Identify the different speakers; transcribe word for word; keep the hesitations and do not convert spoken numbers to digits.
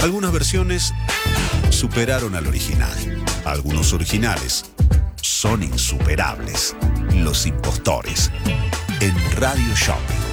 Speaker 1: Algunas versiones superaron al original. Algunos originales son insuperables. Los impostores. En Radio Shopping.